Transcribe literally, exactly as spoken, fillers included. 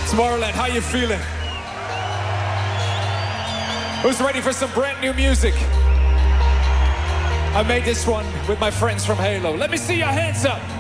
Tomorrowland, how you feeling? Who's ready for some brand new music? I made this one with my friends from Halo. Let me see your hands up.